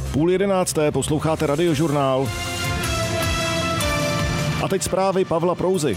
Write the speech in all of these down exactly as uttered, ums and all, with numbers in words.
Půl jedenácté posloucháte Radiožurnál. A teď zprávy Pavla Prouzy.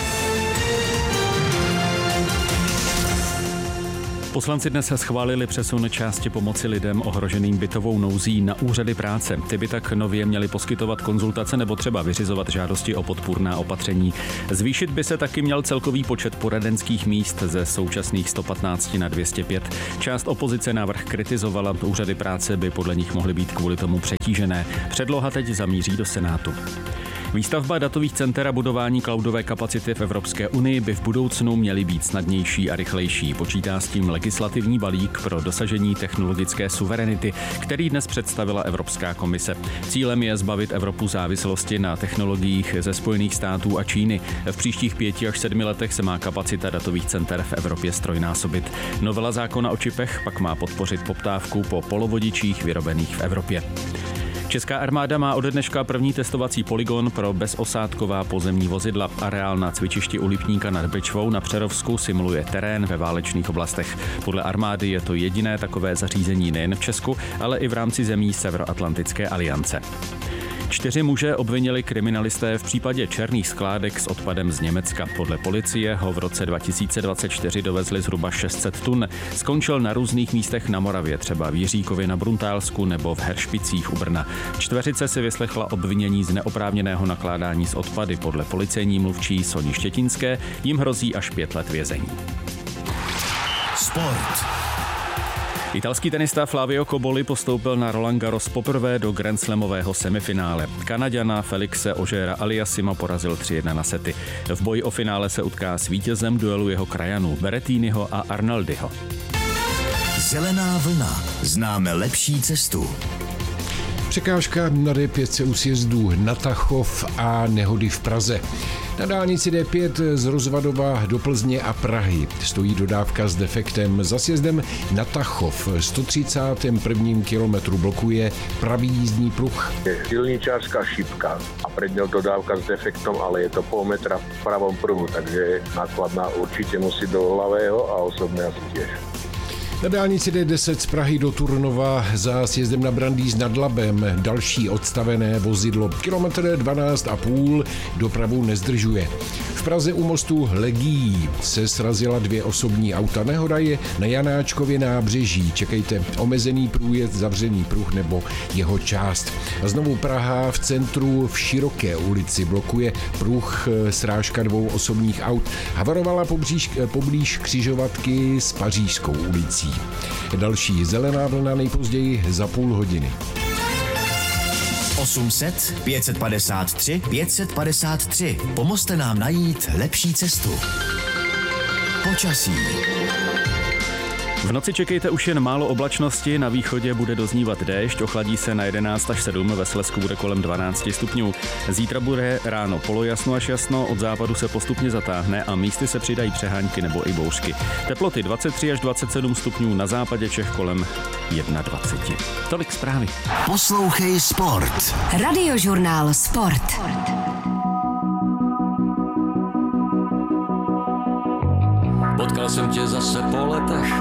Poslanci dnes schválili přesun části pomoci lidem ohroženým bytovou nouzí na úřady práce. Ty by tak nově měly poskytovat konzultace nebo třeba vyřizovat žádosti o podpůrná opatření. Zvýšit by se taky měl celkový počet poradenských míst ze současných sto patnáct na dvě stě pět. Část opozice návrh kritizovala, úřady práce by podle nich mohly být kvůli tomu přetížené. Předloha teď zamíří do Senátu. Výstavba datových center a budování cloudové kapacity v Evropské unii by v budoucnu měly být snadnější a rychlejší. Počítá s tím legislativní balík pro dosažení technologické suverenity, který dnes představila Evropská komise. Cílem je zbavit Evropu závislosti na technologiích ze Spojených států a Číny. V příštích pěti až sedmi letech se má kapacita datových center v Evropě strojnásobit. Novela zákona o čipech pak má podpořit poptávku po polovodičích vyrobených v Evropě. Česká armáda má ode dneška první testovací polygon pro bezosádková pozemní vozidla. Areál na cvičišti u Lipníka nad Bečvou na Přerovsku simuluje terén ve válečných oblastech. Podle armády je to jediné takové zařízení nejen v Česku, ale i v rámci zemí Severoatlantické aliance. Čtyři muže obvinili kriminalisté v případě černých skládek s odpadem z Německa. Podle policie ho v roce dva tisíce dvacet čtyři dovezli zhruba šest set tun. Skončil na různých místech na Moravě, třeba v Jiříkově na Bruntálsku nebo v Heršpicích u Brna. Čtveřice si vyslechla obvinění z neoprávněného nakládání s odpady. Podle policejní mluvčí Soni Štětinské jim hrozí až pět let vězení. Sport. Italský tenista Flavio Cobolli postoupil na Roland Garros poprvé do grandslamového semifinále. Kanaďana Felixe Auger-Aliassima porazil tři jedna na sety. V boji o finále se utká s vítězem duelu jeho krajanů Berrettiniho a Arnaldiho. Zelená vlna. Známe lepší cestu. Překážka na D pět u sjezdů na Tachov a nehody v Praze. Na dálnici D pět z Rozvadova do Plzně a Prahy stojí dodávka s defektem. Za sjezdem na Tachov sto třicátém prvním kilometru blokuje pravý jízdní pruh. Je silničářská šipka a před ňou dodávka s defektom, ale je to pol metra v pravom pruhu, takže nákladná určitě musí do ľavého a osobné asi tiež. Na dálnici D deset z Prahy do Turnova za sjezdem na Brandýs nad Labem další odstavené vozidlo. Kilometr dvanáct a půl dopravu nezdržuje. V Praze u mostu Legií se srazila dvě osobní auta. Nehoda je na Janáčkově nábřeží. Čekejte, omezený průjezd, zavřený pruh nebo jeho část. A znovu Praha v centru v Široké ulici blokuje pruh srážka dvou osobních aut. Havarovala poblíž, poblíž křižovatky s Pařížskou ulicí. Další zelená vlna nejpozději za půl hodiny. osm set pět set padesát tři pět set padesát tři. Pomozte nám najít lepší cestu. Počasí. V noci čekejte už jen málo oblačnosti, na východě bude doznívat déšť, ochladí se na jedenáct až sedm, ve Slezsku bude kolem dvanáct stupňů. Zítra bude ráno polojasno až jasno, od západu se postupně zatáhne a místy se přidají přehánky nebo i bouřky. Teploty dvacet tři až dvacet sedm stupňů, na západě Čech kolem dvacet jedna. Tolik zprávy. Poslouchej Sport. Radiožurnál Sport. Potkal jsem tě zase po letech,